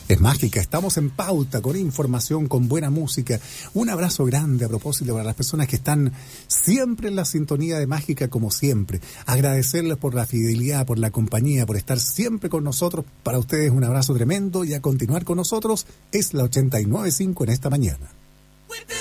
Es mágica, estamos en pauta, con información, con buena música. Un abrazo grande a propósito para las personas que están siempre en la sintonía de Mágica como siempre. Agradecerles por la fidelidad, por la compañía, por estar siempre con nosotros. Para ustedes un abrazo tremendo y a continuar con nosotros es la 89.5 en esta mañana.